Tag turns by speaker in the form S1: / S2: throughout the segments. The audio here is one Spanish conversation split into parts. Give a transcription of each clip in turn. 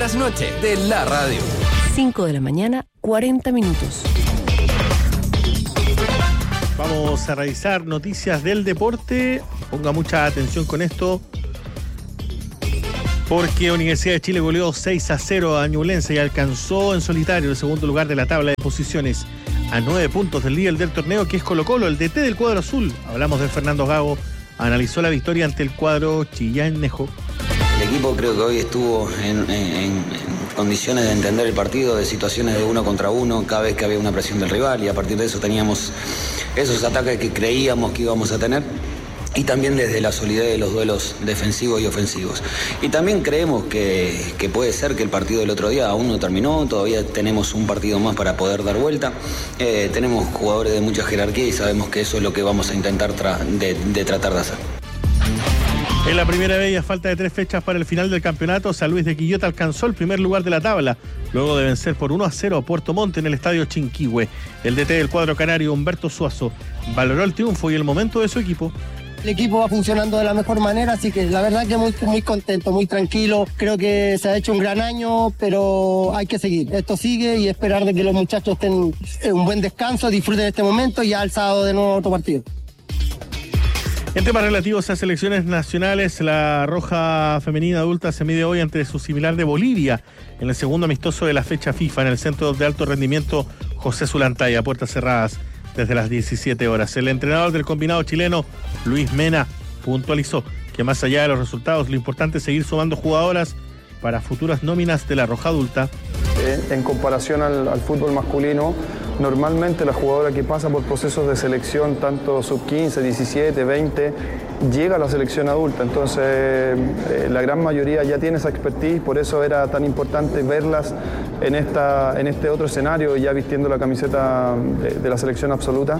S1: trasnoche de la radio.
S2: 5 de la mañana, 40 minutos.
S3: Vamos a revisar noticias del deporte. Ponga mucha atención con esto, porque Universidad de Chile goleó 6-0 a Ñublense y alcanzó en solitario el segundo lugar de la tabla de posiciones, a 9 puntos del líder del torneo, que es Colo-Colo. El DT del cuadro azul, hablamos de Fernando Gago, analizó la victoria ante el cuadro chillanejo.
S4: El equipo creo que hoy estuvo en condiciones de entender el partido, de situaciones de 1 contra 1 cada vez que había una presión del rival, y a partir de eso teníamos esos ataques que creíamos que íbamos a tener, y también desde la solidez de los duelos defensivos y ofensivos. Y también creemos que puede ser que el partido del otro día aún no terminó, todavía tenemos un partido más para poder dar vuelta, tenemos jugadores de mucha jerarquía y sabemos que eso es lo que vamos a intentar tratar de hacer.
S3: En la primera vez, a falta de 3 fechas para el final del campeonato, San Luis de Quillota alcanzó el primer lugar de la tabla, luego de vencer por 1-0 a Puerto Montt en el estadio Chinquihue. El DT del cuadro canario, Humberto Suazo, valoró el triunfo y el momento de su equipo.
S5: El equipo va funcionando de la mejor manera, así que la verdad que muy contento, muy tranquilo. Creo que se ha hecho un gran año, pero hay que seguir. Esto sigue y esperar de que los muchachos estén en un buen descanso, disfruten de este momento y ya el sábado de nuevo otro partido.
S3: En temas relativos a selecciones nacionales, la Roja femenina adulta se mide hoy ante su similar de Bolivia en el segundo amistoso de la fecha FIFA en el Centro de Alto Rendimiento José Zulantay, puertas cerradas desde las 17 horas. El entrenador del combinado chileno, Luis Mena, puntualizó que más allá de los resultados, lo importante es seguir sumando jugadoras para futuras nóminas de la Roja adulta.
S6: En comparación al fútbol masculino, normalmente la jugadora que pasa por procesos de selección, tanto sub-15, 17, 20, llega a la selección adulta. Entonces, la gran mayoría ya tiene esa expertise, por eso era tan importante verlas en este otro escenario, ya vistiendo la camiseta de la selección absoluta.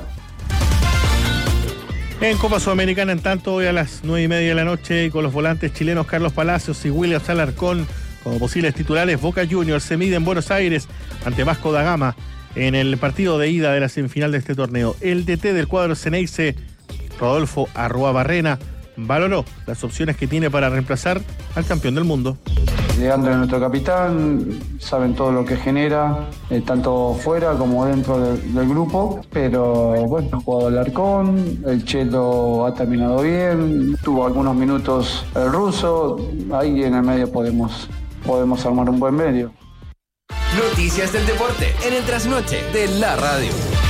S3: En Copa Sudamericana, en tanto, hoy a las 9:30 de la noche, con los volantes chilenos Carlos Palacios y William Alarcón como posibles titulares, Boca Juniors se mide en Buenos Aires ante Vasco da Gama en el partido de ida de la semifinal de este torneo. El DT del cuadro Ceneice, Rodolfo Arruabarrena, valoró las opciones que tiene para reemplazar al campeón del mundo.
S7: Leandro es nuestro capitán, saben todo lo que genera, tanto fuera como dentro del grupo, pero bueno, ha jugado Alarcón, el Chelo ha terminado bien, tuvo algunos minutos el ruso, ahí en el medio podemos armar un buen medio.
S1: Noticias del deporte en el trasnoche de la radio.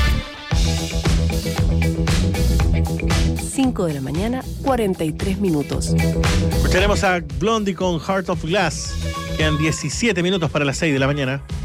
S2: 5 de la mañana, 43 minutos.
S3: Escucharemos a Blondie con Heart of Glass. Quedan 17 minutos para las 6 de la mañana.